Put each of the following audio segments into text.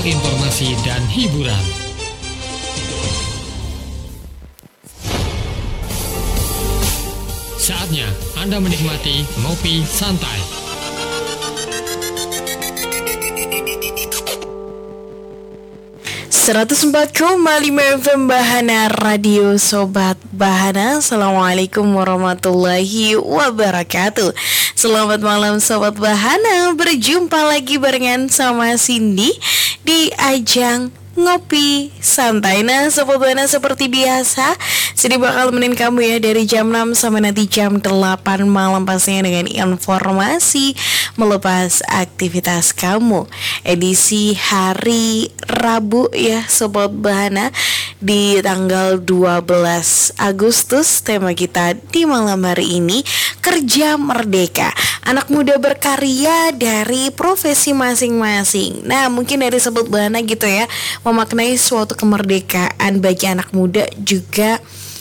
informasi dan hiburan. Saatnya Anda menikmati Ngopi Santai. Seratus 104,5 FM Bahana Radio Sobat Bahana. Assalamualaikum warahmatullahi wabarakatuh. Selamat malam Sobat Bahana. Berjumpa lagi barengan sama Cindy di ajang Ngopi Santai. Nah Sobat Bahana, seperti biasa Cindy bakal menemani kamu ya dari jam 6 sampai nanti jam 8 malam, pastinya dengan informasi melepas aktivitas kamu. Edisi hari Rabu ya Sobat Bahana, di tanggal 12 Agustus. Tema kita di malam hari ini, kerja merdeka, anak muda berkarya dari profesi masing-masing. Nah mungkin dari Sobat Bahana gitu ya, memaknai suatu kemerdekaan bagi anak muda juga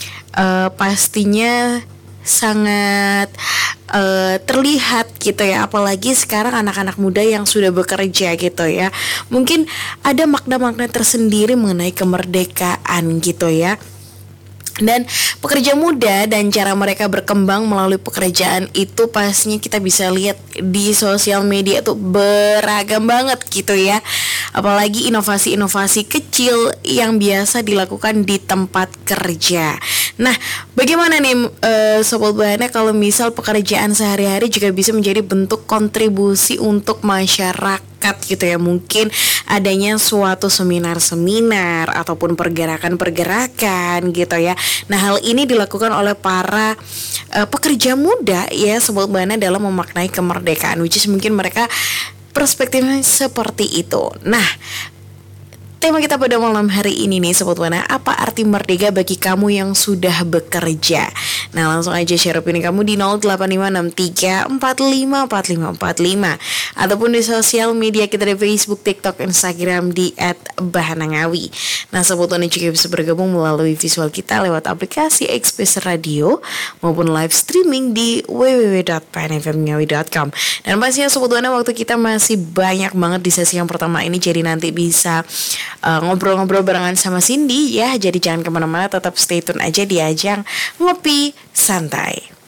pastinya sangat terlihat gitu ya, apalagi sekarang anak-anak muda yang sudah bekerja gitu ya. Mungkin ada makna-makna tersendiri mengenai kemerdekaan gitu ya. Dan pekerja muda dan cara mereka berkembang melalui pekerjaan itu pastinya kita bisa lihat di sosial media tuh beragam banget gitu ya. Apalagi inovasi-inovasi kecil yang biasa dilakukan di tempat kerja. Nah, bagaimana nih Sobat Bahana kalau misal pekerjaan sehari-hari juga bisa menjadi bentuk kontribusi untuk masyarakat gitu ya. Mungkin adanya suatu seminar-seminar ataupun pergerakan-pergerakan gitu ya. Nah hal ini dilakukan oleh para pekerja muda ya Sobat Bahana dalam memaknai kemerdekaan, which is mungkin mereka perspektifnya seperti itu. Nah tema kita pada malam hari ini nih Sobat Bahana, apa arti merdeka bagi kamu yang sudah bekerja? Nah langsung aja share opini kamu di 085634545545 ataupun di sosial media kita di Facebook, TikTok, Instagram di @bahanangawi. Nah Sobat Bahana juga bisa bergabung melalui visual kita lewat aplikasi Express Radio maupun live streaming di www.panfmngawi.com. Dan pastinya Sobat Bahana, waktu kita masih banyak banget di sesi yang pertama ini, jadi nanti bisa ngobrol-ngobrol barengan sama Cindy ya. Jadi jangan kemana-mana, tetap stay tune aja di ajang Ngopi Santai.